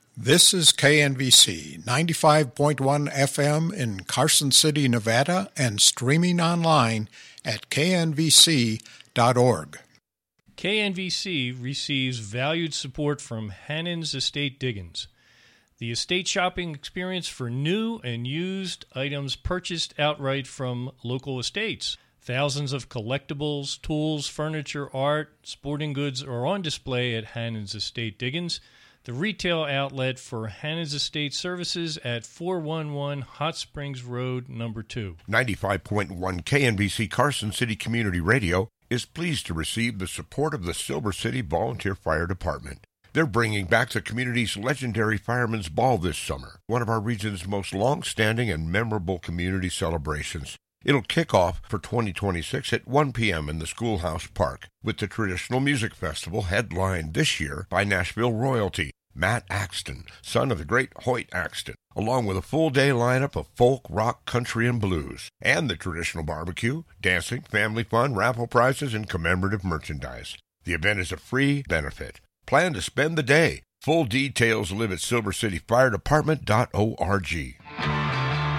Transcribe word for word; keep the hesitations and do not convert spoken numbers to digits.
This is K N V C ninety-five point one F M in Carson City, Nevada, and streaming online at K N V C dot org. K N V C receives valued support from Hannon's Estate Diggins, the estate shopping experience for new and used items purchased outright from local estates. Thousands of collectibles, tools, furniture, art, sporting goods are on display at Hannon's Estate Diggins, the retail outlet for Hannon's Estate Services at four one one Hot Springs Road, number two. ninety-five point one K N V C Carson City Community Radio is pleased to receive the support of the Silver City Volunteer Fire Department. They're bringing back the community's legendary Fireman's Ball this summer, one of our region's most long-standing and memorable community celebrations. It'll kick off for twenty twenty-six at one p.m. in the Schoolhouse Park, with the traditional music festival headlined this year by Nashville royalty, Matt Axton, son of the great Hoyt Axton, along with a full-day lineup of folk, rock, country, and blues, and the traditional barbecue, dancing, family fun, raffle prizes, and commemorative merchandise. The event is a free benefit. Plan to spend the day. Full details live at silver city fire department dot org.